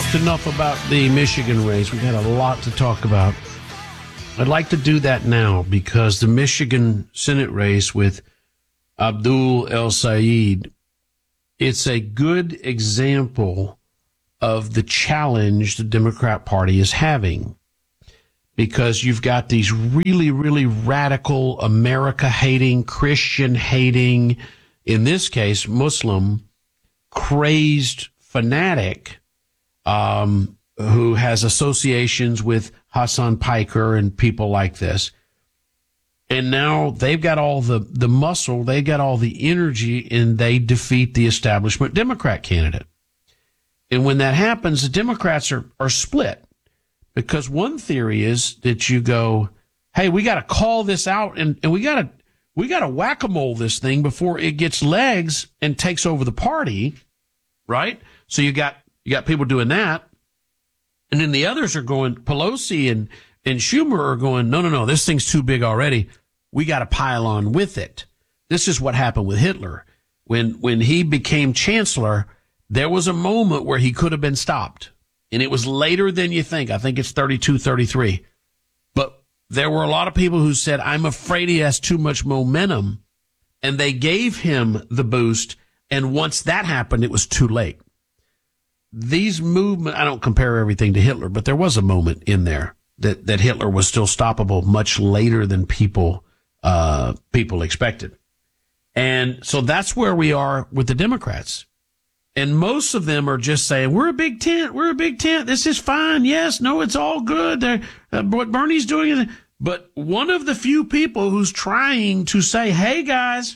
just enough about the Michigan race. We've got a lot to talk about. I'd like to do that now because the Michigan Senate race with Abdul El-Sayed, it's a good example of the challenge the Democrat Party is having, because you've got these really, really radical, America-hating, Christian-hating, in this case, Muslim, crazed fanatic who has associations with Hassan Piker and people like this. And now they've got all the muscle, they've got all the energy, and they defeat the establishment Democrat candidate. And when that happens, the Democrats are split, because one theory is that you go, hey, we got to call this out and we got to whack-a-mole this thing before it gets legs and takes over the party, right? So you got people doing that. And then the others are going, Pelosi and Schumer are going, no, this thing's too big already. We got to pile on with it. This is what happened with Hitler. When he became chancellor, there was a moment where he could have been stopped. And it was later than you think. I think it's 32, 33. But there were a lot of people who said, I'm afraid he has too much momentum. And they gave him the boost. And once that happened, it was too late. These movements, I don't compare everything to Hitler, but there was a moment in there that Hitler was still stoppable much later than people expected. And so that's where we are with the Democrats. And most of them are just saying, we're a big tent. This is fine. Yes, no, it's all good. What Bernie's doing is, but one of the few people who's trying to say, hey guys,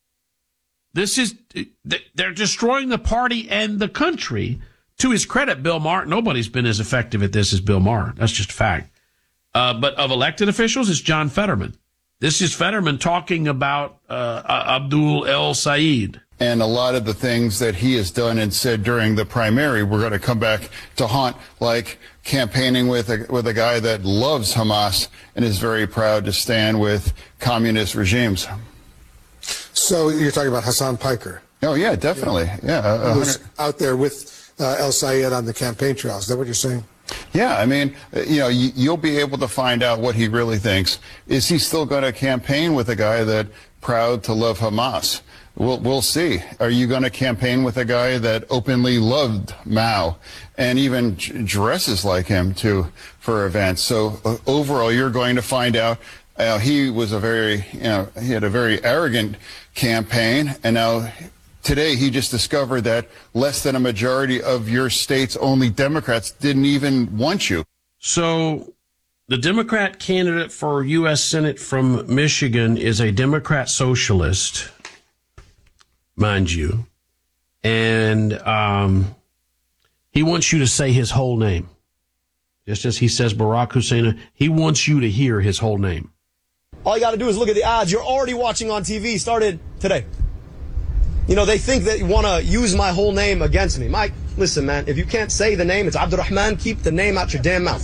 they're destroying the party and the country. To his credit, Bill Maher, nobody's been as effective at this as Bill Maher. That's just a fact. But of elected officials, it's John Fetterman. This is Fetterman talking about Abdul El-Sayed. And a lot of the things that he has done and said during the primary, we're going to come back to haunt, like campaigning with a guy that loves Hamas and is very proud to stand with communist regimes. So you're talking about Hassan Piker? Oh, yeah, definitely. Yeah. Who's out there with El-Sayed on the campaign trail. Is that what you're saying? Yeah, I mean, you'll be able to find out what he really thinks. Is he still going to campaign with a guy that proud to love Hamas? We'll see. Are you going to campaign with a guy that openly loved Mao and even dresses like him for events? So overall, you're going to find out. He was he had a very arrogant campaign, and now today he just discovered that less than a majority of your state's only Democrats didn't even want you. So the Democrat candidate for U.S. Senate from Michigan is a Democrat socialist, mind you, and he wants you to say his whole name. Just as he says Barack Hussein, he wants you to hear his whole name. All you got to do is look at the odds. You're already watching on TV, started today. They think that you want to use my whole name against me. Mike, listen, man, if you can't say the name, it's Abdurrahman, keep the name out your damn mouth.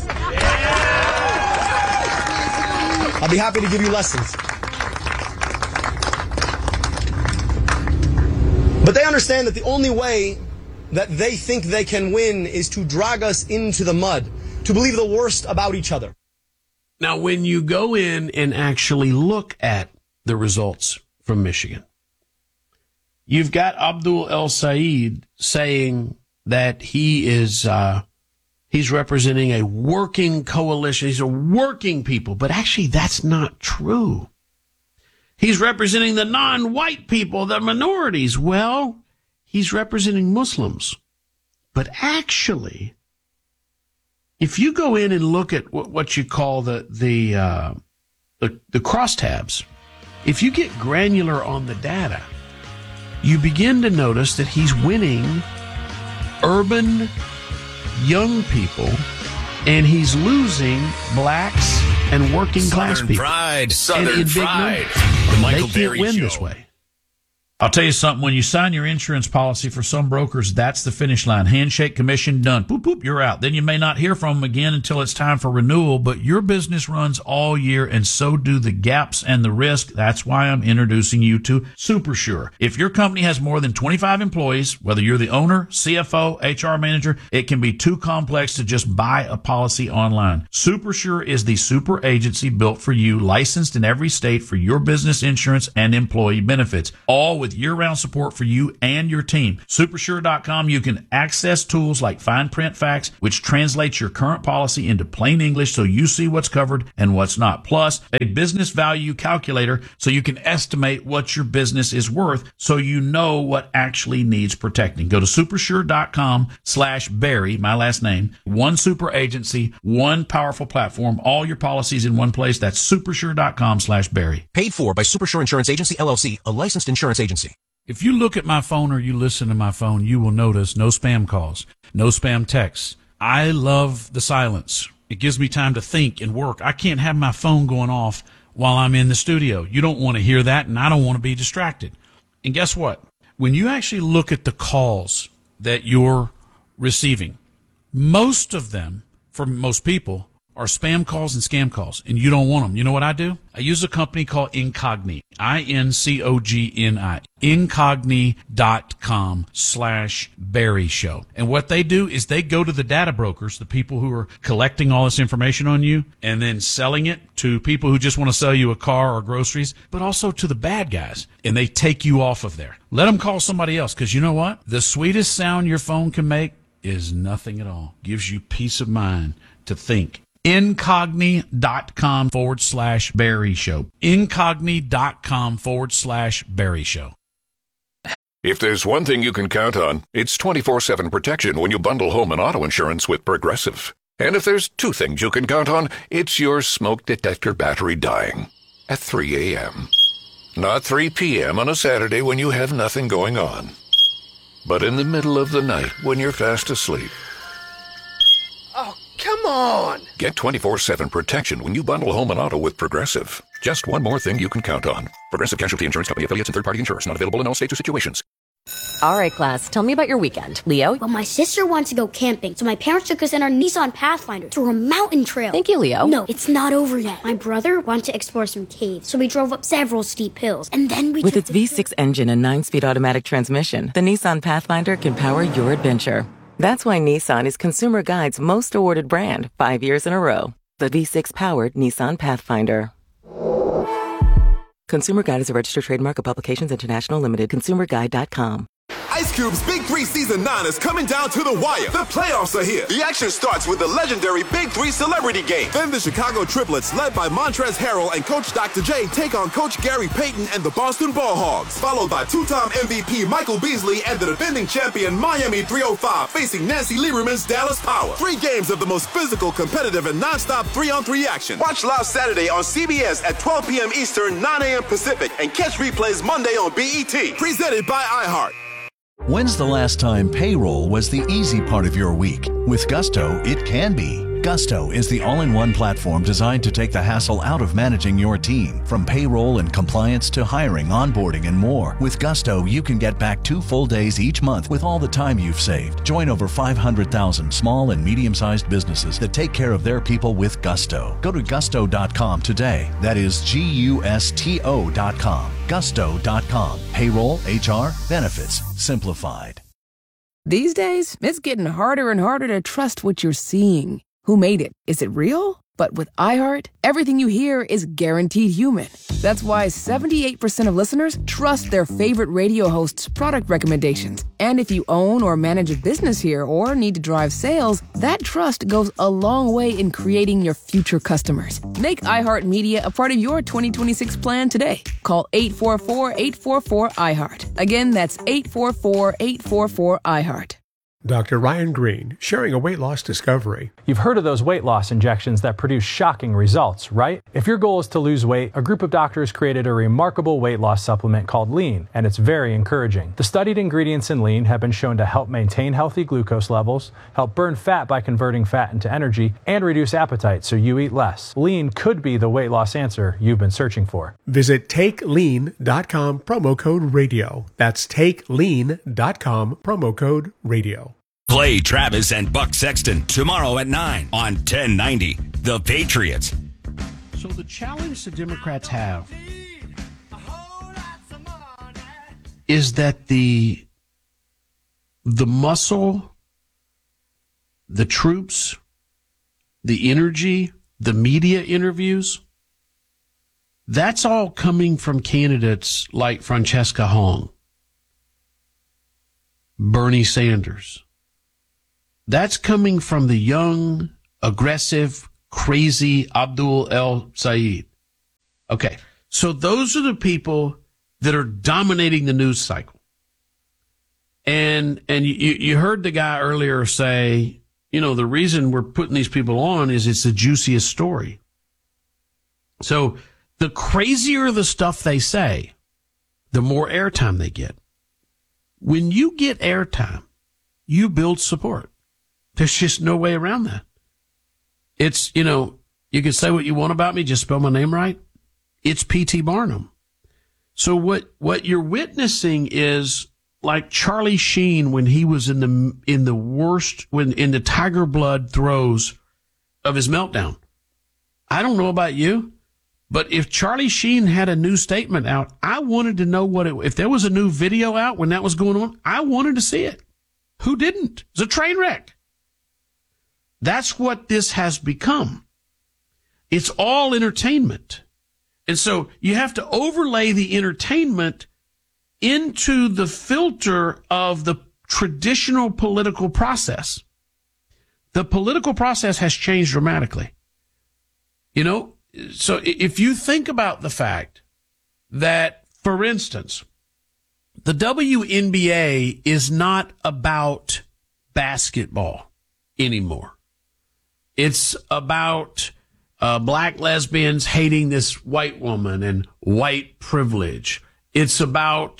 I'll be happy to give you lessons. But they understand that the only way that they think they can win is to drag us into the mud, to believe the worst about each other. Now, when you go in and actually look at the results from Michigan, you've got Abdul El-Sayed saying that he is he's representing a working coalition. He's a working people, but actually that's not true. He's representing the non-white people, the minorities. Well, he's representing Muslims. But actually, if you go in and look at what you call the crosstabs, if you get granular on the data, you begin to notice that he's winning urban young people, and he's losing blacks and working class people. Southern Pride. The Michael They can't Berry win Show. this way. I'll tell you something. When you sign your insurance policy, for some brokers, that's the finish line. Handshake, commission, done. Boop, boop, you're out. Then you may not hear from them again until it's time for renewal, but your business runs all year, and so do the gaps and the risk. That's why I'm introducing you to SuperSure. If your company has more than 25 employees, whether you're the owner, CFO, HR manager, it can be too complex to just buy a policy online. SuperSure is the super agency built for you, licensed in every state for your business insurance and employee benefits, all with year-round support for you and your team. Supersure.com, you can access tools like Fine Print Facts, which translates your current policy into plain English so you see what's covered and what's not. Plus, a business value calculator so you can estimate what your business is worth so you know what actually needs protecting. Go to supersure.com/Barry, my last name. One super agency, one powerful platform, all your policies in one place. That's supersure.com/Barry. Paid for by Supersure Insurance Agency, LLC, a licensed insurance agency. If you look at my phone or you listen to my phone, you will notice no spam calls, no spam texts. I love the silence. It gives me time to think and work. I can't have my phone going off while I'm in the studio. You don't want to hear that, and I don't want to be distracted. And guess what? When you actually look at the calls that you're receiving, most of them, for most people, are spam calls and scam calls, and you don't want them. You know what I do? I use a company called Incogni, INCOGNI, Incogni.com/Barry Show. And what they do is they go to the data brokers, the people who are collecting all this information on you, and then selling it to people who just want to sell you a car or groceries, but also to the bad guys, and they take you off of there. Let them call somebody else, because you know what? The sweetest sound your phone can make is nothing at all. Gives you peace of mind to think. Incogni.com/Barry Show. Incogni.com/Barry Show. If there's one thing you can count on, it's 24/7 protection when you bundle home and auto insurance with Progressive. And if there's two things you can count on, it's your smoke detector battery dying at 3 a.m. Not 3 p.m. on a Saturday when you have nothing going on, but in the middle of the night when you're fast asleep. Come on! Get 24/7 protection when you bundle home and auto with Progressive. Just one more thing you can count on. Progressive Casualty Insurance Company, affiliates, and third-party insurers. Not available in all states or situations. All right, class, tell me about your weekend. Leo? Well, my sister wants to go camping, so my parents took us in our Nissan Pathfinder through a mountain trail. Thank you, Leo. No, it's not over yet. My brother wanted to explore some caves, so we drove up several steep hills, and then we With its V6 engine and 9-speed automatic transmission, the Nissan Pathfinder can power your adventure. That's why Nissan is Consumer Guide's most awarded brand 5 years in a row. The V6-powered Nissan Pathfinder. Consumer Guide is a registered trademark of Publications International Limited. ConsumerGuide.com. Ice Cube's Big 3 Season 9 is coming down to the wire. The playoffs are here. The action starts with the legendary Big 3 Celebrity Game. Then the Chicago Triplets, led by Montrezl Harrell and Coach Dr. J, take on Coach Gary Payton and the Boston Ball Hogs. Followed by two-time MVP Michael Beasley and the defending champion Miami 305 facing Nancy Lieberman's Dallas Power. 3 games of the most physical, competitive, and non-stop 3-on-3 action. Watch live Saturday on CBS at 12 p.m. Eastern, 9 a.m. Pacific, and catch replays Monday on BET. Presented by iHeart. When's the last time payroll was the easy part of your week? With Gusto, it can be. Gusto is the all-in-one platform designed to take the hassle out of managing your team. From payroll and compliance to hiring, onboarding, and more. With Gusto, you can get back 2 full days each month with all the time you've saved. Join over 500,000 small and medium-sized businesses that take care of their people with Gusto. Go to gusto.com today. That is GUSTO.com. Gusto.com. Payroll, HR, benefits, simplified. These days, it's getting harder and harder to trust what you're seeing. Who made it? Is it real? But with iHeart, everything you hear is guaranteed human. That's why 78% of listeners trust their favorite radio hosts' product recommendations. And if you own or manage a business here or need to drive sales, that trust goes a long way in creating your future customers. Make iHeartMedia a part of your 2026 plan today. Call 844-844-iHeart. Again, that's 844-844-iHeart. Dr. Ryan Green, sharing a weight loss discovery. You've heard of those weight loss injections that produce shocking results, right? If your goal is to lose weight, a group of doctors created a remarkable weight loss supplement called Lean, and it's very encouraging. The studied ingredients in Lean have been shown to help maintain healthy glucose levels, help burn fat by converting fat into energy, and reduce appetite so you eat less. Lean could be the weight loss answer you've been searching for. Visit TakeLean.com, promo code radio. That's TakeLean.com, promo code radio. Play Travis and Buck Sexton tomorrow at 9 on 1090 The Patriots. So the challenge the Democrats have is that the muscle, the troops, the energy, the media interviews, that's all coming from candidates like Francesca Hong, Bernie Sanders. That's coming from the young, aggressive, crazy Abdul El-Sayed. Okay, so those are the people that are dominating the news cycle. And you heard the guy earlier say, you know, the reason we're putting these people on is it's the juiciest story. So the crazier the stuff they say, the more airtime they get. When you get airtime, you build support. There's just no way around that. It's, you know, you can say what you want about me, just spell my name right. It's P.T. Barnum. So what you're witnessing is like Charlie Sheen when he was in the worst, when in the tiger blood throes of his meltdown. I don't know about you, but if Charlie Sheen had a new statement out, I wanted to know if there was a new video out when that was going on, I wanted to see it. Who didn't? It's a train wreck. That's what this has become. It's all entertainment. And so you have to overlay the entertainment into the filter of the traditional political process. The political process has changed dramatically. You know, so if you think about the fact that, for instance, the WNBA is not about basketball anymore. It's about black lesbians hating this white woman and white privilege. It's about,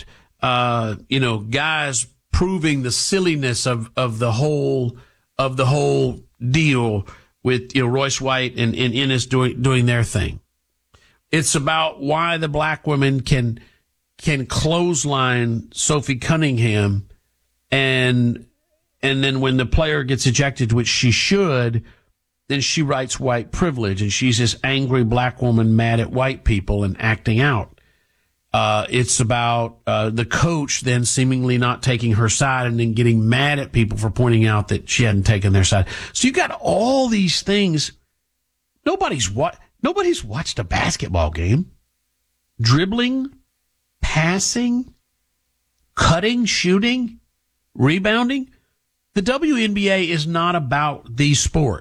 guys proving the silliness of the whole deal with, Royce White and Ennis doing their thing. It's about why the black women can clothesline Sophie Cunningham and then when the player gets ejected, which she should, then she writes white privilege, and she's this angry black woman mad at white people and acting out. It's about the coach then seemingly not taking her side and then getting mad at people for pointing out that she hadn't taken their side. So you got all these things. Nobody's watched a basketball game. Dribbling, passing, cutting, shooting, rebounding. The WNBA is not about the sport.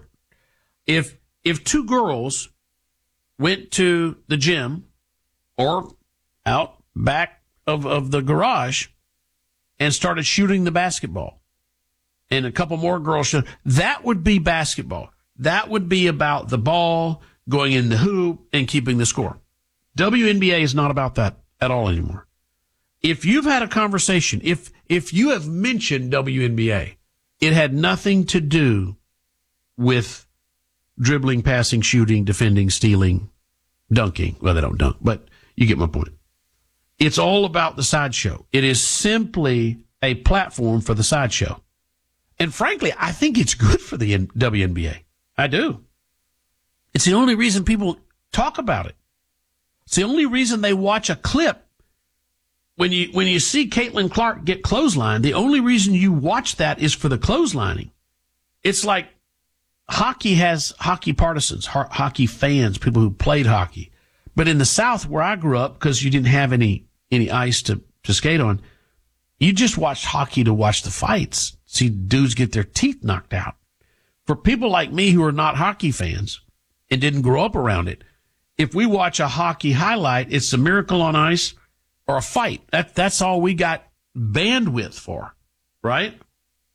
If two girls went to the gym or out back of the garage and started shooting the basketball, and a couple more girls that would be basketball. That would be about the ball going in the hoop and keeping the score. WNBA is not about that at all anymore. If you've had a conversation, if you have mentioned WNBA, it had nothing to do with dribbling, passing, shooting, defending, stealing, dunking. Well, they don't dunk, but you get my point. It's all about the sideshow. It is simply a platform for the sideshow. And frankly, I think it's good for the WNBA. I do. It's the only reason people talk about it. It's the only reason they watch a clip. When you see Caitlin Clark get clotheslined, the only reason you watch that is for the clotheslining. It's like hockey has hockey partisans, hockey fans, people who played hockey. But in the South, where I grew up, because you didn't have any ice to skate on, you just watched hockey to watch the fights, see dudes get their teeth knocked out. For people like me who are not hockey fans and didn't grow up around it, if we watch a hockey highlight, it's a miracle on ice or a fight. That's all we got bandwidth for, right?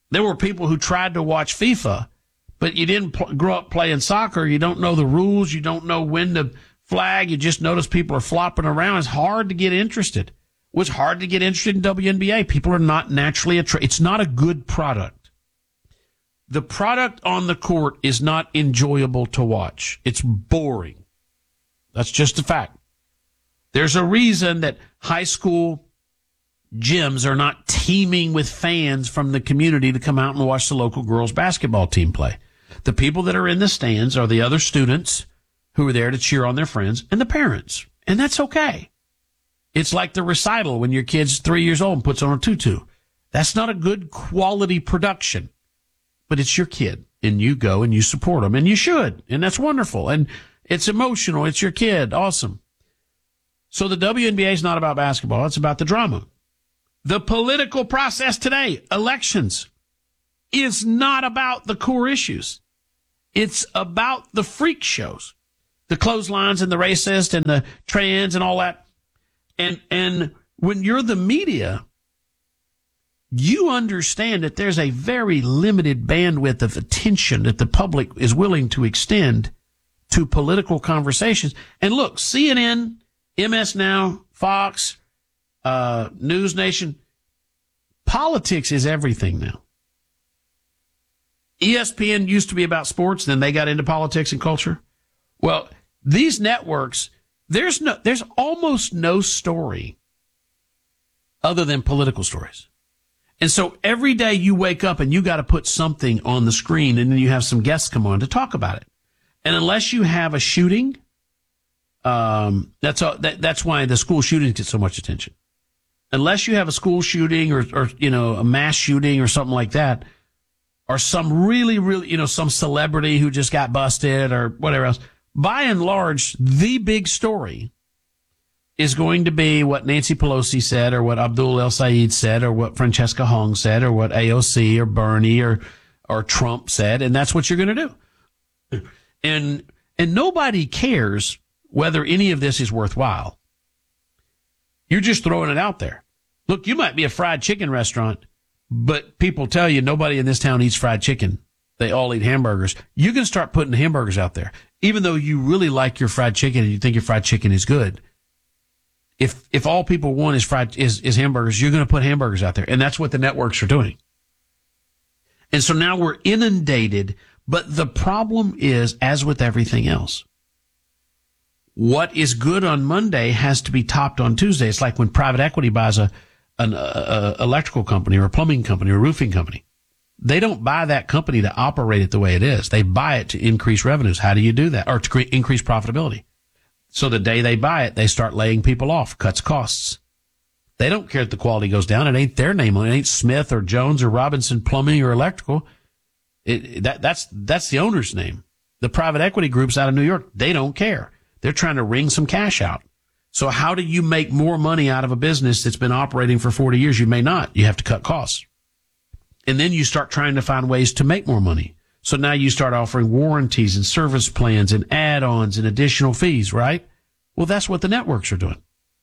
There were people who tried to watch FIFA, but you didn't grow up playing soccer. You don't know the rules. You don't know when to flag. You just notice people are flopping around. It's hard to get interested. It was hard to get interested in WNBA. People are not naturally it's not a good product. The product on the court is not enjoyable to watch. It's boring. That's just a fact. There's a reason that high school gyms are not teeming with fans from the community to come out and watch the local girls basketball team play. The people that are in the stands are the other students who are there to cheer on their friends and the parents. And that's okay. It's like the recital when your kid's 3 years old and puts on a tutu. That's not a good quality production, but it's your kid and you go and you support them and you should. And that's wonderful. And it's emotional. It's your kid. Awesome. So the WNBA is not about basketball. It's about the drama. The political process today, elections, is not about the core issues. It's about the freak shows, the clotheslines and the racist and the trans and all that. And when you're the media, you understand that there's a very limited bandwidth of attention that the public is willing to extend to political conversations. And look, CNN, MS Now, Fox, News Nation, politics is everything now. ESPN used to be about sports, then they got into politics and culture. Well, these networks, there's almost no story other than political stories. And so every day you wake up and you got to put something on the screen and then you have some guests come on to talk about it. And unless you have a shooting, that's why the school shootings get so much attention. Unless you have a school shooting or a mass shooting or something like that, or some really, some celebrity who just got busted or whatever else, by and large, the big story is going to be what Nancy Pelosi said or what Abdul El Sayed said or what Francesca Hong said or what AOC or Bernie or Trump said, and that's what you're going to do. And nobody cares whether any of this is worthwhile. You're just throwing it out there. Look, you might be a fried chicken restaurant, but people tell you nobody in this town eats fried chicken. They all eat hamburgers. You can start putting hamburgers out there, even though you really like your fried chicken and you think your fried chicken is good. If all people want is hamburgers, you're going to put hamburgers out there, and that's what the networks are doing. And so now we're inundated, but the problem is, as with everything else, what is good on Monday has to be topped on Tuesday. It's like when private equity buys an electrical company or a plumbing company or a roofing company. They don't buy that company to operate it the way it is. They buy it to increase revenues. How do you do that? Or to increase profitability. So the day they buy it, they start laying people off, cuts costs. They don't care if the quality goes down. It ain't their name on it. It ain't Smith or Jones or Robinson Plumbing or Electrical. That's the owner's name. The private equity groups out of New York, they don't care. They're trying to wring some cash out. So how do you make more money out of a business that's been operating for 40 years? You may not. You have to cut costs. And then you start trying to find ways to make more money. So now you start offering warranties and service plans and add-ons and additional fees, right? Well, that's what the networks are doing.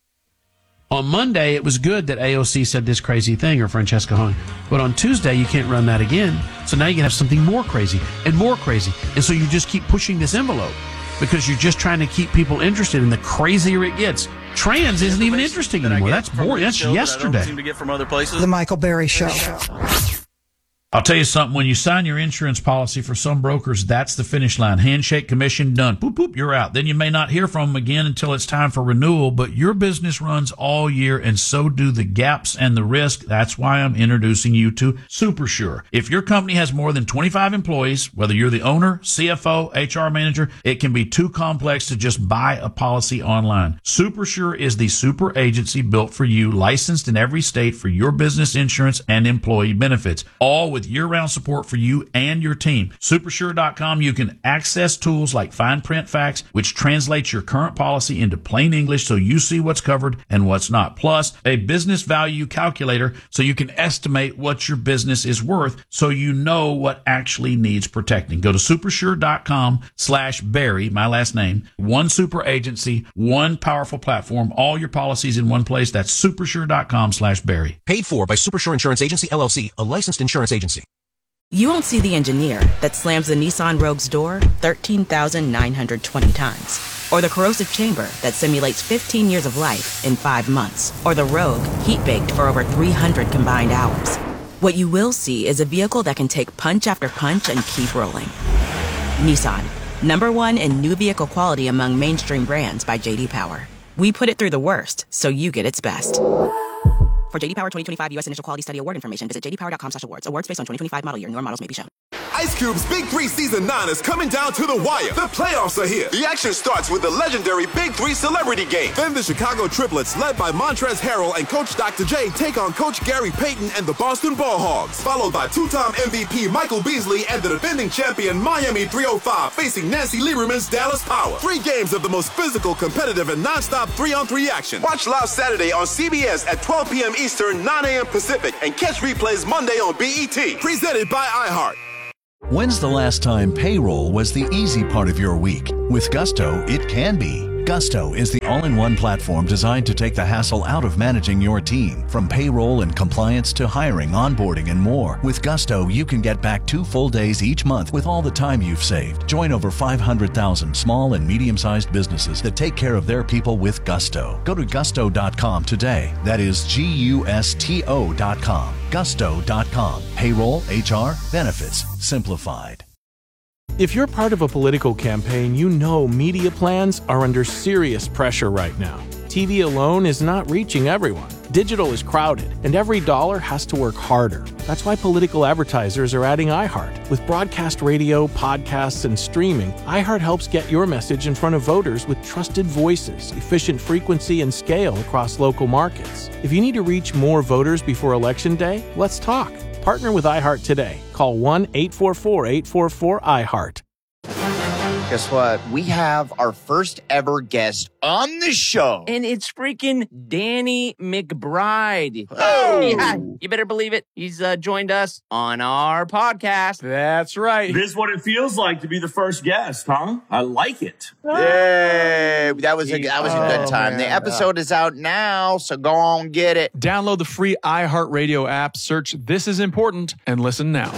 On Monday, it was good that AOC said this crazy thing, or Francesca Hong. But on Tuesday, you can't run that again. So now you can have something more crazy and more crazy. And so you just keep pushing this envelope because you're just trying to keep people interested, and the crazier it gets. Trans isn't even interesting anymore. That's boring. That's yesterday. Seem to get from other places. The Michael Berry Show. I'll tell you something. When you sign your insurance policy for some brokers, that's the finish line. Handshake, commission, done. Boop, boop, you're out. Then you may not hear from them again until it's time for renewal, but your business runs all year, and so do the gaps and the risk. That's why I'm introducing you to SuperSure. If your company has more than 25 employees, whether you're the owner, CFO, HR manager, it can be too complex to just buy a policy online. SuperSure is the super agency built for you, licensed in every state for your business insurance and employee benefits, all with year-round support for you and your team. Supersure.com, you can access tools like Fine Print Facts, which translates your current policy into plain English so you see what's covered and what's not. Plus, a business value calculator so you can estimate what your business is worth so you know what actually needs protecting. Go to supersure.com/Barry, my last name. One super agency, one powerful platform, all your policies in one place. That's supersure.com/Barry. Paid for by Supersure Insurance Agency, LLC, a licensed insurance agency. You won't see the engineer that slams the Nissan Rogue's door 13,920 times. Or the corrosive chamber that simulates 15 years of life in 5 months. Or the Rogue heat-baked for over 300 combined hours. What you will see is a vehicle that can take punch after punch and keep rolling. Nissan, #1 in new vehicle quality among mainstream brands by J.D. Power. We put it through the worst, so you get its best. For J.D. Power 2025 U.S. Initial Quality Study Award information, visit jdpower.com/awards. Awards based on 2025 model year. Newer models may be shown. Ice Cube's Big 3 Season 9 is coming down to the wire. The playoffs are here. The action starts with the legendary Big 3 Celebrity Game. Then the Chicago Triplets, led by Montrezl Harrell and Coach Dr. J, take on Coach Gary Payton and the Boston Ball Hogs. Followed by two-time MVP Michael Beasley and the defending champion Miami 305 facing Nancy Lieberman's Dallas Power. 3 games of the most physical, competitive, and non-stop 3-on-3 action. Watch live Saturday on CBS at 12 p.m. Eastern, 9 a.m. Pacific, and catch replays Monday on BET. Presented by iHeart. When's the last time payroll was the easy part of your week? With Gusto, it can be. Gusto is the all-in-one platform designed to take the hassle out of managing your team. From payroll and compliance to hiring, onboarding, and more. With Gusto, you can get back 2 full days each month with all the time you've saved. Join over 500,000 small and medium-sized businesses that take care of their people with Gusto. Go to gusto.com today. That is GUSTO.com. Gusto.com. Payroll, HR, benefits, simplified. If you're part of a political campaign, you know media plans are under serious pressure right now. TV alone is not reaching everyone. Digital is crowded, and every dollar has to work harder. That's why political advertisers are adding iHeart. With broadcast radio, podcasts, and streaming, iHeart helps get your message in front of voters with trusted voices, efficient frequency, and scale across local markets. If you need to reach more voters before Election Day, let's talk. Partner with iHeart today. Call 1-844-844-iHeart. Guess what? We have our first ever guest on the show. And it's freaking Danny McBride. Oh! Yeah, you better believe it. He's joined us on our podcast. That's right. This is what it feels like to be the first guest, huh? I like it. Yay! That was a good time. Man. The episode is out now, so go on get it. Download the free iHeartRadio app, search This Is Important, and listen now.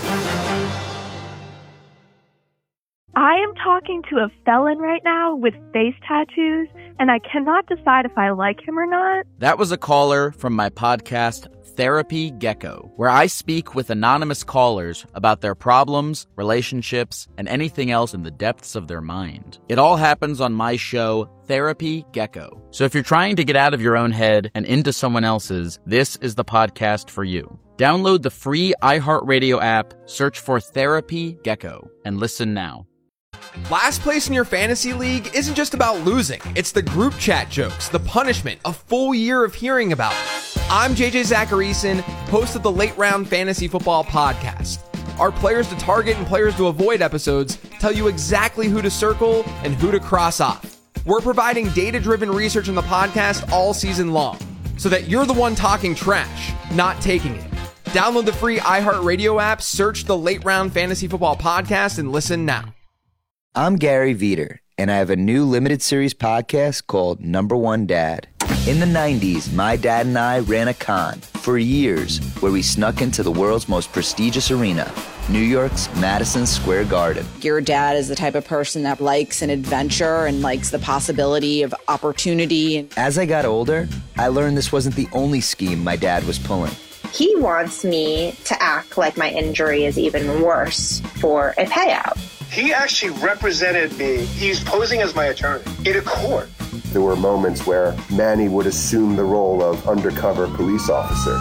I am talking to a felon right now with face tattoos, and I cannot decide if I like him or not. That was a caller from my podcast, Therapy Gecko, where I speak with anonymous callers about their problems, relationships, and anything else in the depths of their mind. It all happens on my show, Therapy Gecko. So if you're trying to get out of your own head and into someone else's, this is the podcast for you. Download the free iHeartRadio app, search for Therapy Gecko, and listen now. Last place in your fantasy league isn't just about losing. It's the group chat jokes, the punishment, a full year of hearing about it. I'm JJ Zacharyson, host of the Late Round Fantasy Football Podcast. Our players to target and players to avoid episodes tell you exactly who to circle and who to cross off. We're providing data-driven research in the podcast all season long, so that you're the one talking trash, not taking it. Download the free iHeartRadio app, search the Late Round Fantasy Football Podcast, and listen now. I'm Gary Veter, and I have a new limited series podcast called Number One Dad. In the 90s, my dad and I ran a con for years where we snuck into the world's most prestigious arena, New York's Madison Square Garden. Your dad is the type of person that likes an adventure and likes the possibility of opportunity. As I got older, I learned this wasn't the only scheme my dad was pulling. He wants me to act like my injury is even worse for a payout. He actually represented me. He's posing as my attorney in a court. There were moments where Manny would assume the role of undercover police officer.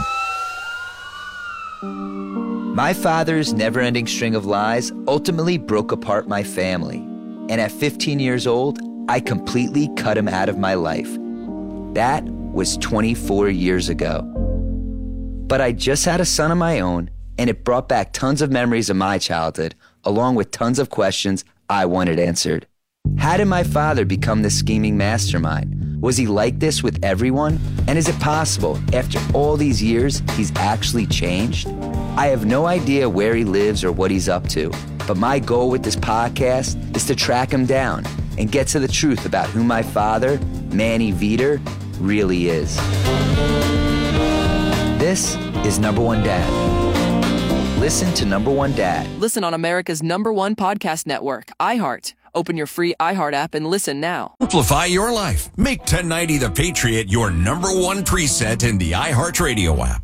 My father's never-ending string of lies ultimately broke apart my family. And at 15 years old, I completely cut him out of my life. That was 24 years ago. But I just had a son of my own, and it brought back tons of memories of my childhood, along with tons of questions I wanted answered. How did my father become this scheming mastermind? Was he like this with everyone? And is it possible, after all these years, he's actually changed? I have no idea where he lives or what he's up to, but my goal with this podcast is to track him down and get to the truth about who my father, Manny Veter, really is. This is Number One Dad. Listen to Number One Dad. Listen on America's #1 podcast network, iHeart. Open your free iHeart app and listen now. Amplify your life. Make 1090 The Patriot your #1 preset in the iHeartRadio app.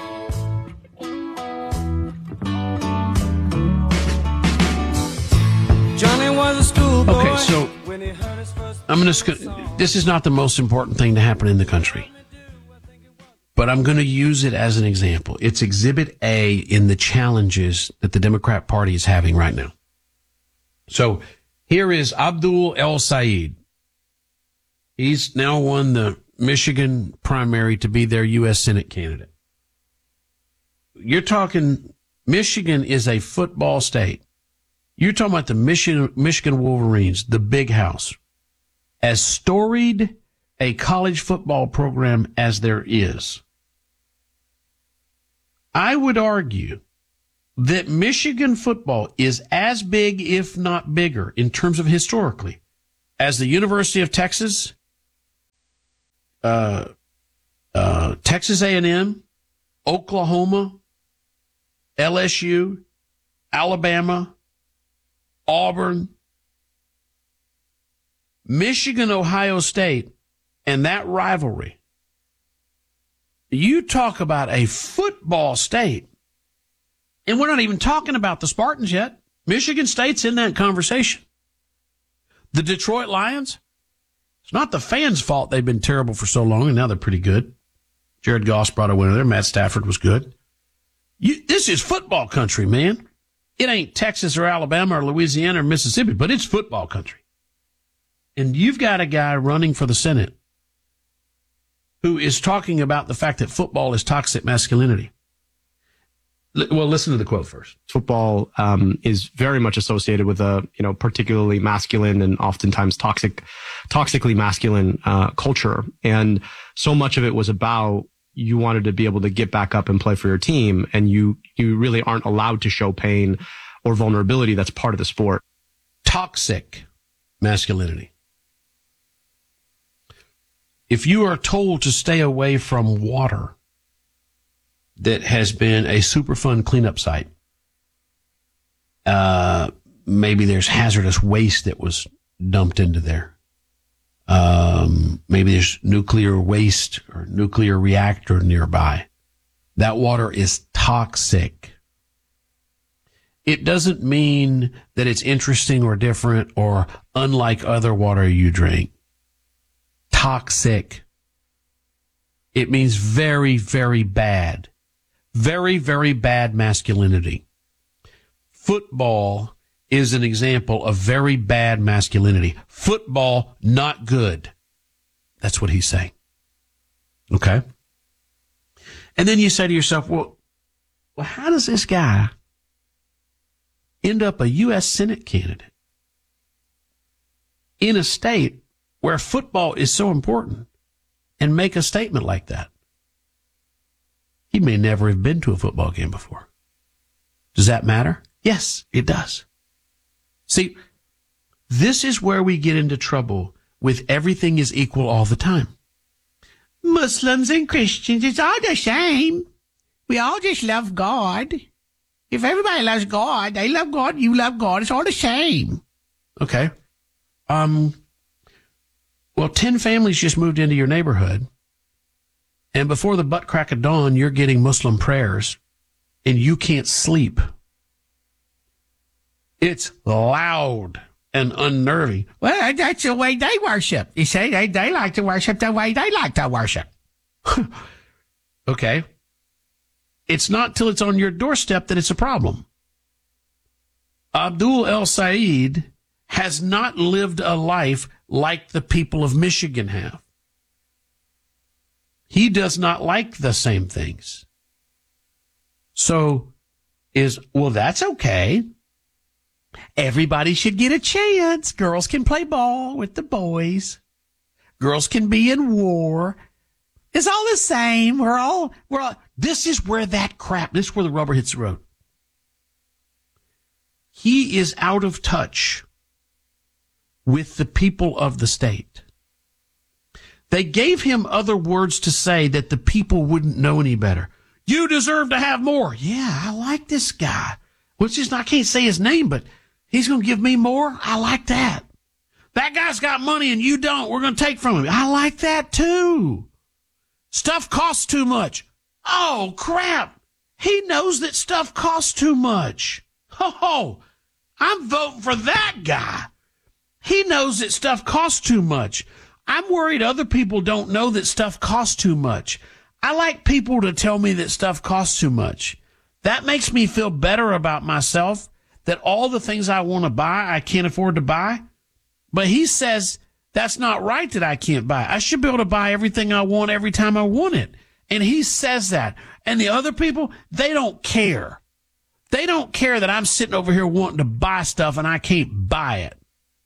Johnny was a schoolboy. Okay, so this is not the most important thing to happen in the country, but I'm going to use it as an example. It's Exhibit A in the challenges that the Democrat Party is having right now. So here is Abdul El-Sayed. He's now won the Michigan primary to be their U.S. Senate candidate. You're talking, Michigan is a football state. You're talking about the Michigan Wolverines, the big house. As storied a college football program as there is. I would argue that Michigan football is as big, if not bigger, in terms of historically, as the University of Texas, Texas A&M, Oklahoma, LSU, Alabama, Auburn, Michigan, Ohio State, and that rivalry. You talk about a football state, and we're not even talking about the Spartans yet. Michigan State's in that conversation. The Detroit Lions, it's not the fans' fault they've been terrible for so long, and now they're pretty good. Jared Goss brought a winner there. Matt Stafford was good. This is football country, man. It ain't Texas or Alabama or Louisiana or Mississippi, but it's football country. And you've got a guy running for the Senate who is talking about the fact that football is toxic masculinity. Well, listen to the quote first. Football is very much associated with a particularly masculine and oftentimes toxically masculine culture, and so much of it was about you wanted to be able to get back up and play for your team, and you really aren't allowed to show pain or vulnerability. That's part of the sport. Toxic masculinity. If you are told to stay away from water that has been a Superfund cleanup site, maybe there's hazardous waste that was dumped into there. Maybe there's nuclear waste or nuclear reactor nearby. That water is toxic. It doesn't mean that it's interesting or different or unlike other water you drink. Toxic. It means very, very bad. Very, very bad masculinity. Football is an example of very bad masculinity. Football, not good. That's what he's saying. Okay? And then you say to yourself, well, how does this guy end up a U.S. Senate candidate in a state where football is so important and make a statement like that? He may never have been to a football game before. Does that matter? Yes, it does. See, this is where we get into trouble with everything is equal all the time. Muslims and Christians, it's all the same. We all just love God. If everybody loves God, they love God, you love God, it's all the same. Okay. Well, 10 families just moved into your neighborhood, and before the butt crack of dawn, you're getting Muslim prayers, and you can't sleep. It's loud and unnerving. Well, that's the way they worship. You say they like to worship the way they like to worship. Okay. It's not till it's on your doorstep that it's a problem. Abdul El-Sayed has not lived a life like the people of Michigan have. He does not like the same things. So that's okay. Everybody should get a chance. Girls can play ball with the boys. Girls can be in war. It's all the same. We're all, this is where this is where the rubber hits the road. He is out of touch with the people of the state. They gave him other words to say that the people wouldn't know any better. You deserve to have more. Yeah, I like this guy. I can't say his name, but he's going to give me more. I like that. That guy's got money and you don't. We're going to take from him. I like that too. Stuff costs too much. Oh, crap. He knows that stuff costs too much. Oh, I'm voting for that guy. He knows that stuff costs too much. I'm worried other people don't know that stuff costs too much. I like people to tell me that stuff costs too much. That makes me feel better about myself, that all the things I want to buy, I can't afford to buy. But he says that's not right that I can't buy. I should be able to buy everything I want every time I want it. And he says that. And the other people, they don't care. They don't care that I'm sitting over here wanting to buy stuff and I can't buy it.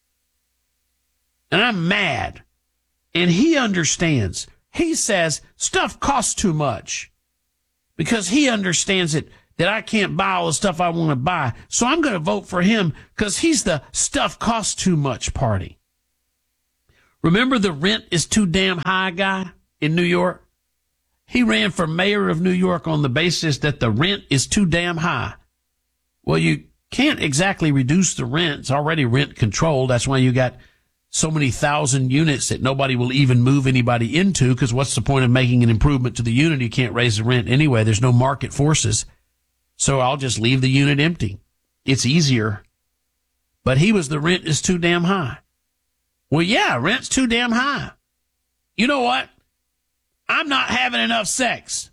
And I'm mad. And he understands. He says stuff costs too much because he understands it, that I can't buy all the stuff I want to buy. So I'm going to vote for him because he's the stuff costs too much party. Remember the rent is too damn high guy in New York? He ran for mayor of New York on the basis that the rent is too damn high. Well, you can't exactly reduce the rent. It's already rent controlled. That's why you got so many thousand units that nobody will even move anybody into, because what's the point of making an improvement to the unit? You can't raise the rent anyway. There's no market forces. So I'll just leave the unit empty. It's easier. But he was the rent is too damn high. Well, yeah, rent's too damn high. You know what? I'm not having enough sex.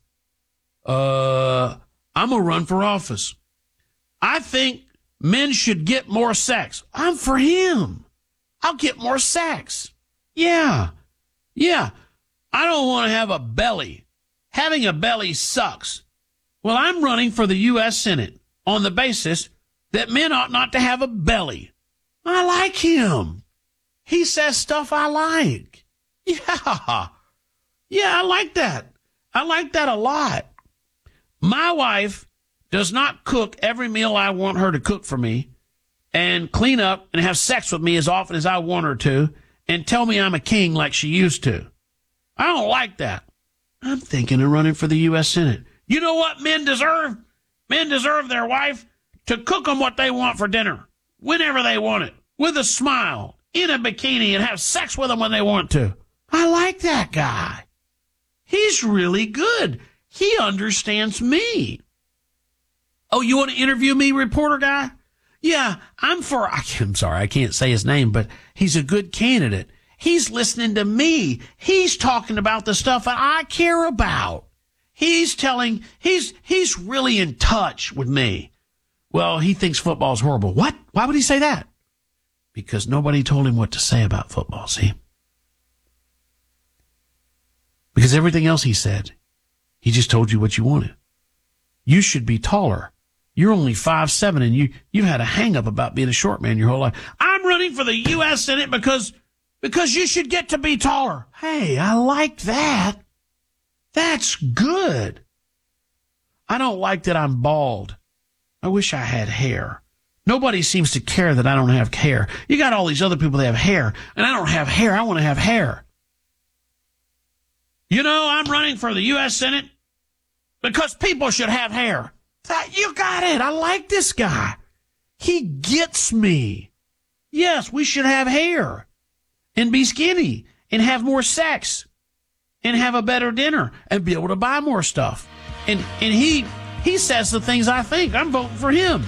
I'm going to run for office. I think men should get more sex. I'm for him. I'll get more sex. Yeah. I don't want to have a belly. Having a belly sucks. Well, I'm running for the U.S. Senate on the basis that men ought not to have a belly. I like him. He says stuff I like. Yeah, I like that. I like that a lot. My wife does not cook every meal I want her to cook for me and clean up and have sex with me as often as I want her to and tell me I'm a king like she used to. I don't like that. I'm thinking of running for the U.S. Senate. You know what men deserve? Men deserve their wife to cook them what they want for dinner, whenever they want it, with a smile, in a bikini, and have sex with them when they want to. I like that guy. He's really good. He understands me. Oh, you want to interview me, reporter guy? Yeah, I'm sorry, I can't say his name, but he's a good candidate. He's listening to me. He's talking about the stuff that I care about. He's really in touch with me. Well, he thinks football's horrible. What? Why would he say that? Because nobody told him what to say about football, see? Because everything else he said, he just told you what you wanted. You should be taller. You're only 5'7", and you've had a hang-up about being a short man your whole life. I'm running for the U.S. Senate because you should get to be taller. Hey, I like that. That's good. I don't like that I'm bald. I wish I had hair. Nobody seems to care that I don't have hair. You got all these other people that have hair, and I don't have hair. I want to have hair. You know, I'm running for the U.S. Senate because people should have hair. You got it. I like this guy. He gets me. Yes, we should have hair and be skinny and have more sex and have a better dinner and be able to buy more stuff. And he says the things I think. I'm voting for him.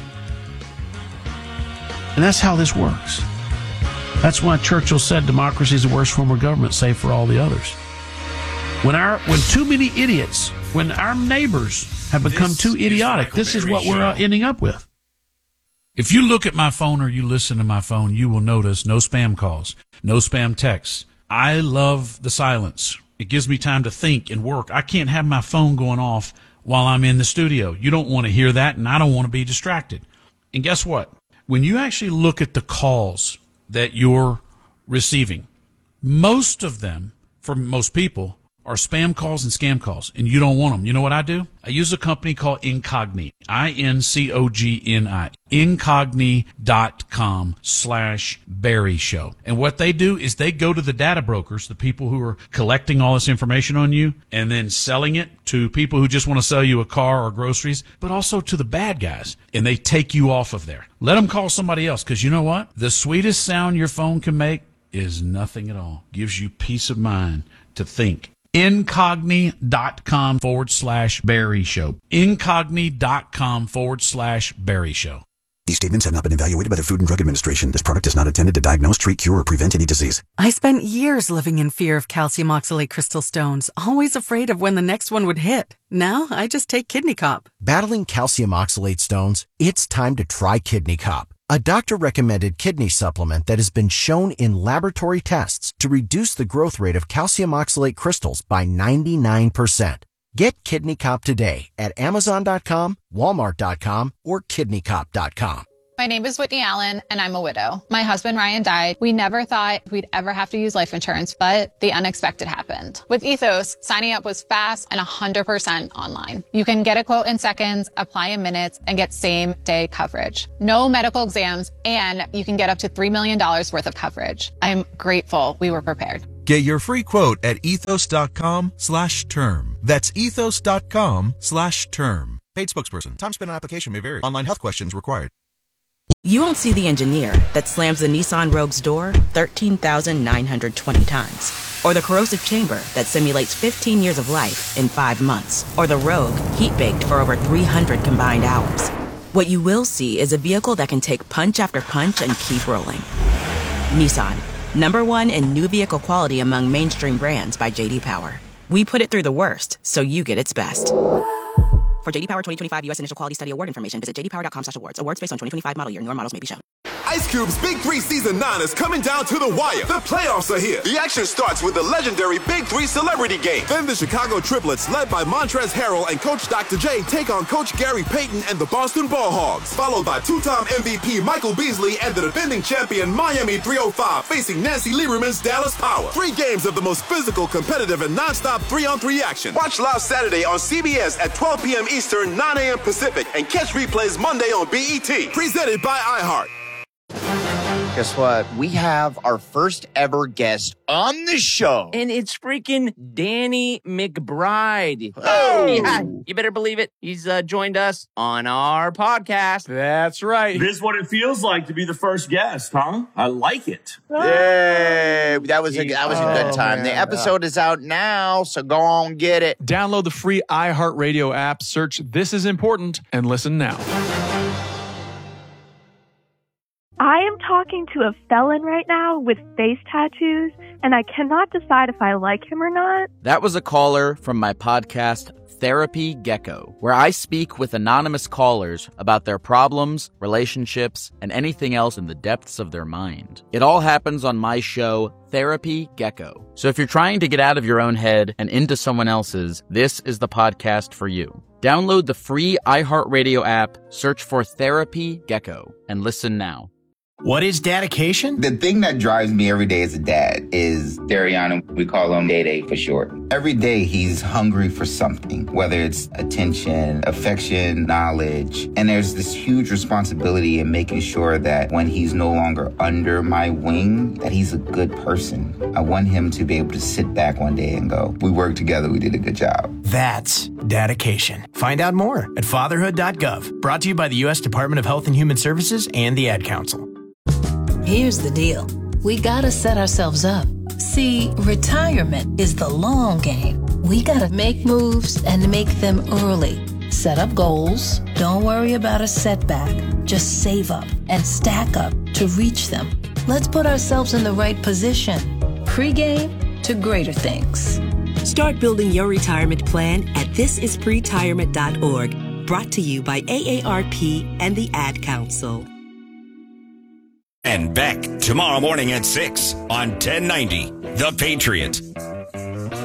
And that's how this works. That's why Churchill said democracy is the worst form of government, save for all the others. When too many idiots, when our neighbors have become too idiotic, this is what we're ending up with. If you look at my phone or you listen to my phone, you will notice no spam calls, no spam texts. I love the silence. It gives me time to think and work. I can't have my phone going off while I'm in the studio. You don't want to hear that, and I don't want to be distracted. And guess what? When you actually look at the calls that you're receiving, most of them, for most people, are spam calls and scam calls, and you don't want them. You know what I do? I use a company called Incogni, Incogni, incogni.com/Barry Show. And what they do is they go to the data brokers, the people who are collecting all this information on you, and then selling it to people who just want to sell you a car or groceries, but also to the bad guys, and they take you off of there. Let them call somebody else, because you know what? The sweetest sound your phone can make is nothing at all. Gives you peace of mind to think. Incogni.com/Barry Show. Incogni.com/Barry Show. These statements have not been evaluated by the Food and Drug Administration. This product is not intended to diagnose, treat, cure, or prevent any disease. I spent years living in fear of calcium oxalate crystal stones, always afraid of when the next one would hit. Now I just take Kidney Cop. Battling calcium oxalate stones? It's time to try Kidney Cop, a doctor-recommended kidney supplement that has been shown in laboratory tests to reduce the growth rate of calcium oxalate crystals by 99%. Get Kidney Cop today at Amazon.com, Walmart.com, or KidneyCop.com. My name is Whitney Allen, and I'm a widow. My husband, Ryan, died. We never thought we'd ever have to use life insurance, but the unexpected happened. With Ethos, signing up was fast and 100% online. You can get a quote in seconds, apply in minutes, and get same-day coverage. No medical exams, and you can get up to $3 million worth of coverage. I'm grateful we were prepared. Get your free quote at ethos.com/term. That's ethos.com/term. Paid spokesperson. Time spent on application may vary. Online health questions required. You won't see the engineer that slams the Nissan Rogue's door 13,920 times. Or the corrosive chamber that simulates 15 years of life in 5 months. Or the Rogue heat-baked for over 300 combined hours. What you will see is a vehicle that can take punch after punch and keep rolling. Nissan. #1 in new vehicle quality among mainstream brands by J.D. Power. We put it through the worst, so you get its best. For J.D. Power 2025 U.S. Initial Quality Study Award information, visit jdpower.com/awards. Awards based on 2025 model year. Newer models may be shown. Ice Cube's Big 3 Season 9 is coming down to the wire. The playoffs are here. The action starts with the legendary Big 3 Celebrity Game. Then the Chicago Triplets, led by Montrezl Harrell and Coach Dr. J, take on Coach Gary Payton and the Boston Ball Hogs. Followed by two-time MVP Michael Beasley and the defending champion Miami 305 facing Nancy Lieberman's Dallas Power. 3 games of the most physical, competitive, and non-stop 3-on-3 action. Watch live Saturday on CBS at 12 p.m. Eastern, 9 a.m. Pacific, and catch replays Monday on BET. Presented by iHeart. Guess what? We have our first ever guest on the show. And it's freaking Danny McBride. Oh! Yeah, you better believe it. He's joined us on our podcast. That's right. This is what it feels like to be the first guest, huh? I like it. Yay! That was a good time. Man. The episode is out now, so go on get it. Download the free iHeartRadio app, search This Is Important, and listen now. I am talking to a felon right now with face tattoos, and I cannot decide if I like him or not. That was a caller from my podcast, Therapy Gecko, where I speak with anonymous callers about their problems, relationships, and anything else in the depths of their mind. It all happens on my show, Therapy Gecko. So if you're trying to get out of your own head and into someone else's, this is the podcast for you. Download the free iHeartRadio app, search for Therapy Gecko, and listen now. What is dedication? The thing that drives me every day as a dad is Dariana. We call him Day-Day for short. Every day he's hungry for something, whether it's attention, affection, knowledge. And there's this huge responsibility in making sure that when he's no longer under my wing, that he's a good person. I want him to be able to sit back one day and go, we worked together, we did a good job. That's dedication. Find out more at fatherhood.gov. Brought to you by the U.S. Department of Health and Human Services and the Ad Council. Here's the deal. We gotta set ourselves up. See, retirement is the long game. We gotta make moves and make them early. Set up goals. Don't worry about a setback. Just save up and stack up to reach them. Let's put ourselves in the right position. Pre-game to greater things. Start building your retirement plan at thisispretirement.org. Brought to you by AARP and the Ad Council. And back tomorrow morning at 6 on 1090 The Patriot.